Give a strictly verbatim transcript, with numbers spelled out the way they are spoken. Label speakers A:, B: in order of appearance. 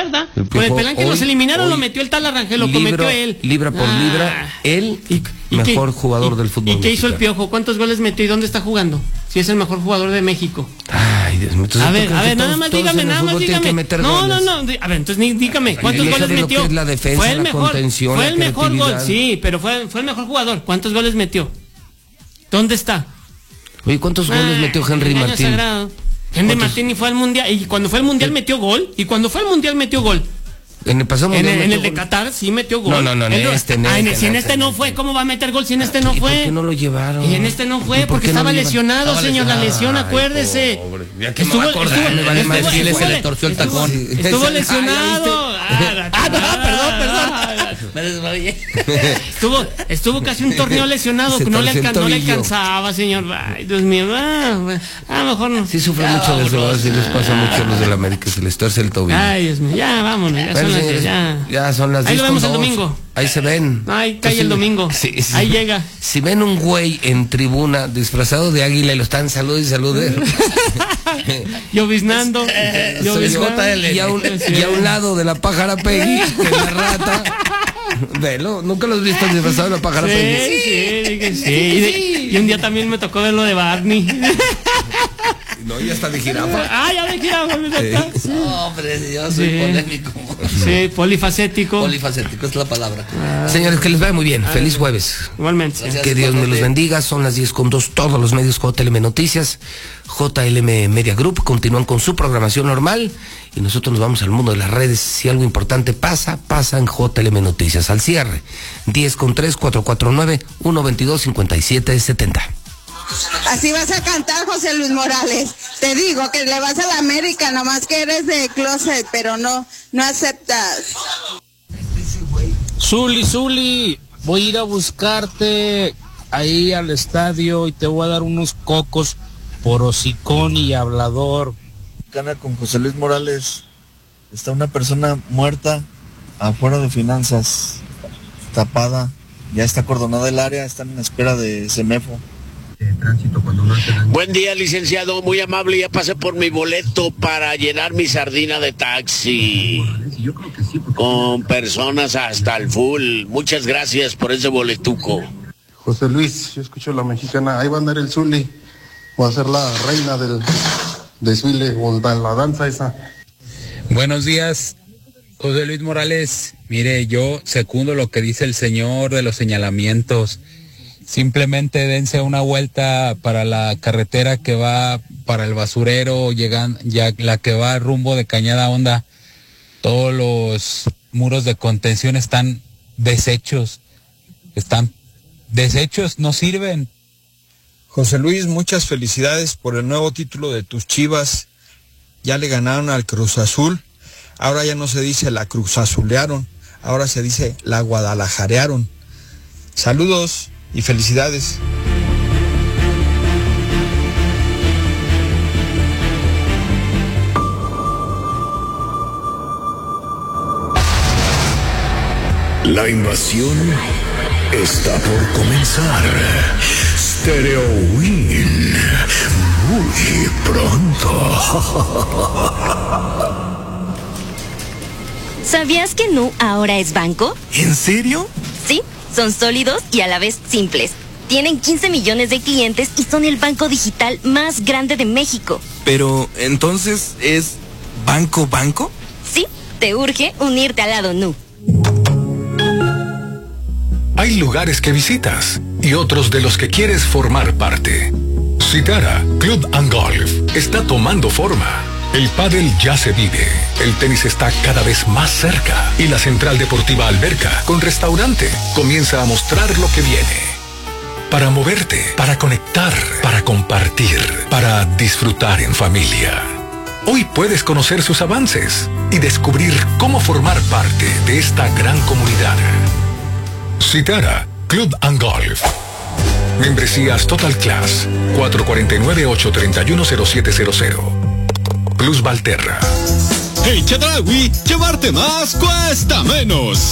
A: acuerda? Con el Pelán que nos eliminaron, lo metió el tal Arrangel, lo cometió él.
B: Libra por ah. libra, él, y, y mejor qué, jugador
A: y,
B: del fútbol.
A: ¿Y qué hizo el Piojo? ¿Cuántos goles metió y dónde está jugando? Si es el mejor jugador de México.
B: Ay, Dios mío.
A: A ver, a ver, nada más dígame, nada más dígame. No, no, no. A ver, entonces dígame, ¿cuántos goles metió?
B: La defensa,
A: fue el mejor,
B: fue
A: el mejor gol, sí, pero fue, fue el mejor jugador. ¿Cuántos goles metió? ¿Dónde está?
B: Oye, ¿cuántos ah, goles metió Henry Martín?
A: Sagrado. Henry Martín y fue al mundial. Y cuando fue al mundial ¿Sí? metió gol. Y cuando fue al mundial metió gol.
B: En el pasado mundial.
A: En, en el de Qatar sí metió gol.
B: No, no, no, en este, en
A: ah,
B: este,
A: Si en este no fue, ¿cómo va a meter gol si en este no fue?
B: ¿Y por qué no lo llevaron?
A: Y en este no fue, porque estaba no lesionado, estaba señor, lesionado. La lesión, acuérdese.
B: Pobre. Ya que estuvo, me va a acordar, estuvo, me vale más decirle, se le torció el tacón.
A: Estuvo, estuvo lesionado.
B: Ah, ah, no, perdón, perdón.
A: Me desmayé. Estuvo, estuvo casi un torneo lesionado, que no le, alcan, no le alcanzaba, señor. Ay, Dios mío. Ah, ah mejor no.
B: Sí sufre mucho de eso, si les pasa mucho a los de la América, se les torce el tobillo.
A: Ay, Dios mío, ya vámonos, ya son las diez, ya.
B: Ya son las
A: Ahí lo vemos el domingo.
B: Ahí se ven.
A: Ay, cae el domingo. Sí, sí. Ahí llega.
B: Si ven un güey en tribuna disfrazado de águila y lo están salude y salude.
A: Lloviznando.
B: Lloviznando. Y, a un, y a un lado de la pájara Peggy, de la rata. Velo, nunca los has visto disfrazado de la pájara
A: sí,
B: Peggy.
A: Sí, sí, sí. Y, de, y un día también me tocó ver lo de Barney.
B: No, ya está de jirafa.
A: Ah, ya de jirafa.
B: Sí. No, hombre, yo soy sí. polémico.
A: Sí, polifacético.
B: Polifacético es la palabra. Ah. Señores, que les vaya muy bien. Ah, Feliz jueves.
A: Igualmente.
B: Gracias, que Dios me los bendiga. Son las diez con dos. Todos los medios J L M Noticias, J L M Media Group continúan con su programación normal y nosotros nos vamos al mundo de las redes. Si algo importante pasa, pasa en J L M Noticias. Al cierre, diez con tres, cuatro cuatro nueve, uno veintidós, cincuenta y siete setenta.
C: Así vas a cantar, José Luis Morales. Te digo que le vas a la América, nomás que eres de closet, pero no, no aceptas.
D: Zuli, Zuli, voy a ir a buscarte ahí al estadio y te voy a dar unos cocos por hocicón y hablador.
E: Gana con José Luis Morales. Está una persona muerta afuera de finanzas, tapada. Ya está acordonada el área, están en espera de Semefo.
F: Tránsito cuando no te dan... Buen día, licenciado, muy amable, ya pasé por mi boleto para llenar mi sardina de taxi. Yo creo que sí, con personas hasta el full. Muchas gracias por ese boletuco.
G: José Luis, yo escucho a la mexicana, ahí va a andar el Zuli, va a ser la reina del desfile o la danza esa.
H: Buenos días, José Luis Morales. Mire, yo secundo lo que dice el señor de los señalamientos. Simplemente dense una vuelta para la carretera que va para el basurero, llegan, ya la que va rumbo de Cañada Honda. Todos los muros de contención están deshechos, están deshechos, no sirven.
I: José Luis, muchas felicidades por el nuevo título de tus Chivas. Ya le ganaron al Cruz Azul. Ahora ya no se dice la Cruz Azulearon, ahora se dice la Guadalajarearon. Saludos y felicidades.
J: La invasión está por comenzar. Stereo Win. Muy pronto.
K: ¿Sabías que Nu ahora es banco?
J: ¿En serio?
K: Sí. Son sólidos y a la vez simples. Tienen quince millones de clientes y son el banco digital más grande de México.
J: Pero, ¿entonces es banco banco?
K: Sí, te urge unirte al lado Nu.
L: Hay lugares que visitas y otros de los que quieres formar parte. Citara Club and Golf está tomando forma. El pádel ya se vive, el tenis está cada vez más cerca y la Central Deportiva Alberca, con restaurante, comienza a mostrar lo que viene. Para moverte, para conectar, para compartir, para disfrutar en familia. Hoy puedes conocer sus avances y descubrir cómo formar parte de esta gran comunidad. Citara Club and Golf. Membresías Total Class, cuatro cuatro nueve, ocho tres uno, cero siete cero cero. Plus Valterra.
M: Hey Chedraui, llevarte más cuesta menos.